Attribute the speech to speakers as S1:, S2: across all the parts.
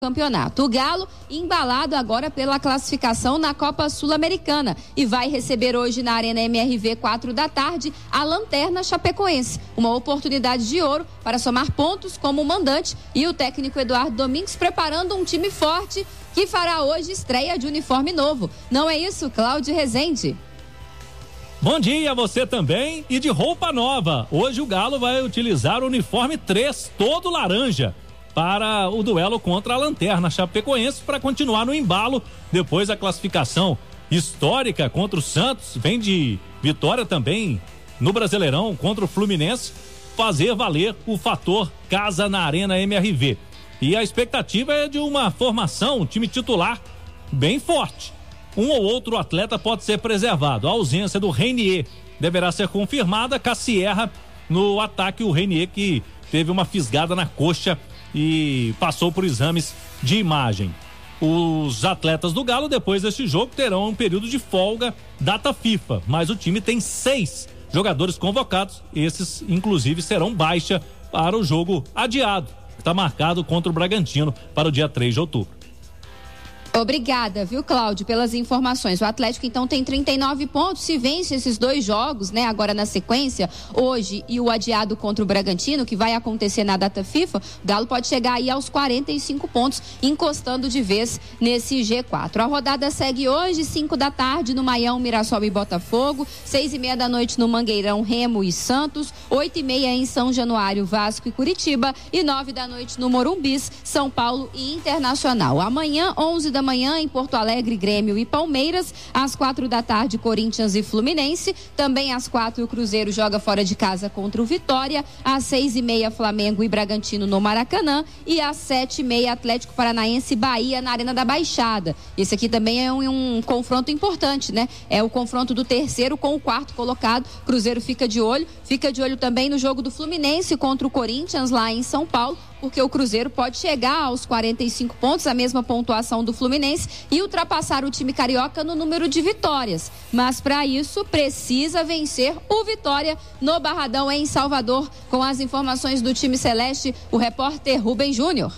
S1: campeonato. O Galo embalado agora pela classificação na Copa Sul-Americana e vai receber hoje na Arena MRV 4 da tarde a Lanterna Chapecoense, uma oportunidade de ouro para somar pontos como mandante, e o técnico Eduardo Domingues preparando um time forte que fará hoje estreia de uniforme novo. Não é isso, Cláudio Rezende?
S2: Bom dia a você também, e de roupa nova. Hoje o Galo vai utilizar o uniforme 3, todo laranja, para o duelo contra a Lanterna Chapecoense, para continuar no embalo. Depois a classificação histórica contra o Santos, vem de vitória também no Brasileirão contra o Fluminense, fazer valer o fator casa na Arena MRV. E a expectativa é de uma formação, um time titular bem forte. Um ou outro atleta pode ser preservado. A ausência do Reinier deverá ser confirmada. Cassierra no ataque, o Reinier que teve uma fisgada na coxa e passou por exames de imagem. Os atletas do Galo, depois desse jogo, terão um período de folga, data FIFA, mas o time tem 6 jogadores convocados. Esses, inclusive, serão baixa para o jogo adiado, que está marcado contra o Bragantino para o dia 3 de outubro.
S1: Obrigada, viu, Cláudio, pelas informações. O Atlético, então, tem 39 pontos. Se vence esses 2 jogos, né, agora na sequência, hoje e o adiado contra o Bragantino, que vai acontecer na data FIFA, o Galo pode chegar aí aos 45 pontos, encostando de vez nesse G4. A rodada segue hoje, 5 da tarde, no Maião, Mirassol e Botafogo, 6:30 da noite no Mangueirão, Remo e Santos, 8:30 em São Januário, Vasco e Curitiba, e 9 da noite no Morumbis, São Paulo e Internacional. Amanhã, 11 da manhã em Porto Alegre, Grêmio e Palmeiras, às 4 da tarde Corinthians e Fluminense, também às 4 o Cruzeiro joga fora de casa contra o Vitória, às 6:30 Flamengo e Bragantino no Maracanã, e às 7:30 Atlético Paranaense e Bahia na Arena da Baixada. Esse aqui também é um confronto importante, né? É o confronto do terceiro com o quarto colocado. Cruzeiro fica de olho também no jogo do Fluminense contra o Corinthians lá em São Paulo, porque o Cruzeiro pode chegar aos 45 pontos, a mesma pontuação do Fluminense, e ultrapassar o time carioca no número de vitórias. Mas para isso precisa vencer o Vitória no Barradão em Salvador. Com as informações do time celeste, o repórter Rubem Júnior.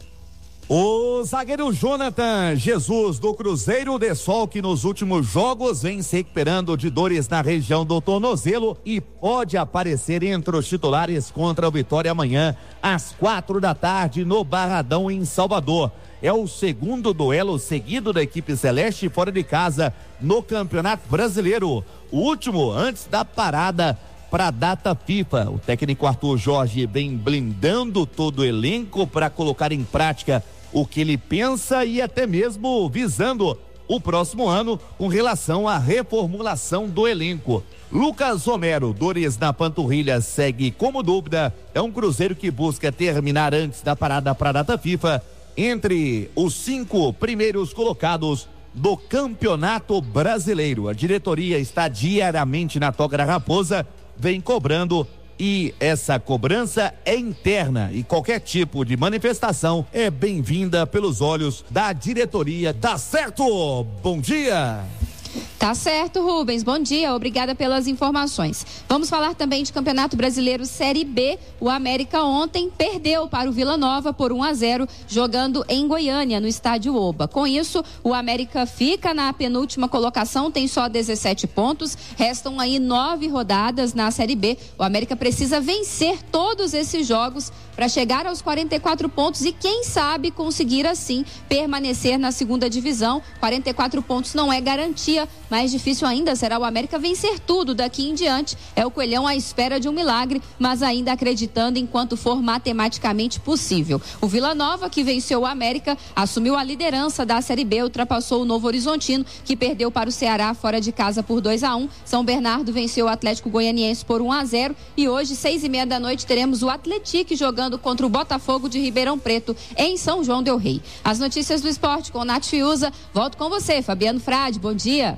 S3: O zagueiro Jonathan Jesus do Cruzeiro desfalque nos últimos jogos, vem se recuperando de dores na região do tornozelo e pode aparecer entre os titulares contra o Vitória amanhã às 4 da tarde no Barradão em Salvador. É o segundo duelo seguido da equipe celeste fora de casa no Campeonato Brasileiro, o último antes da parada para a data FIFA. O técnico Arthur Jorge vem blindando todo o elenco para colocar em prática o que ele pensa e até mesmo visando o próximo ano com relação à reformulação do elenco. Lucas Romero, dores na panturrilha, segue como dúvida. É um Cruzeiro que busca terminar antes da parada para a data FIFA entre os 5 primeiros colocados do Campeonato Brasileiro. A diretoria está diariamente na Toca da Raposa, vem cobrando, e essa cobrança é interna e qualquer tipo de manifestação é bem-vinda pelos olhos da diretoria. Tá certo? Bom dia!
S1: Tá certo, Rubens. Bom dia, obrigada pelas informações. Vamos falar também de Campeonato Brasileiro Série B. O América ontem perdeu para o Vila Nova por 1-0, jogando em Goiânia, no estádio Oba. Com isso, o América fica na penúltima colocação, tem só 17 pontos, restam aí 9 rodadas na Série B. O América precisa vencer todos esses jogos para chegar aos 44 pontos e, quem sabe, conseguir assim permanecer na segunda divisão. 44 pontos não é garantia, mais difícil ainda será o América vencer tudo daqui em diante. É o Coelhão à espera de um milagre, mas ainda acreditando enquanto for matematicamente possível. O Vila Nova, que venceu o América, assumiu a liderança da Série B, ultrapassou o Novo Horizontino, que perdeu para o Ceará fora de casa por 2-1. São Bernardo venceu o Atlético Goianiense por 1-0 e hoje, 6:30 da noite, teremos o Atlético jogando contra o Botafogo de Ribeirão Preto em São João del Rei. As notícias do esporte com Nath Fiuza. Volto com você, Fabiano Frade. Bom dia.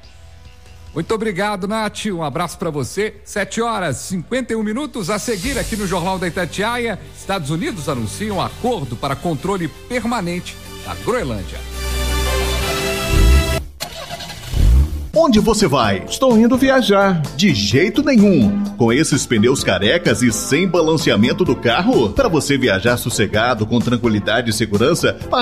S4: Muito obrigado, Nath. Um abraço para você. 7h51 a seguir aqui no Jornal da Itatiaia. Estados Unidos anunciam acordo para controle permanente da Groenlândia.
S5: Onde você vai?
S6: Estou indo viajar.
S5: De jeito nenhum. Com esses pneus carecas e sem balanceamento do carro, para você viajar sossegado, com tranquilidade e segurança,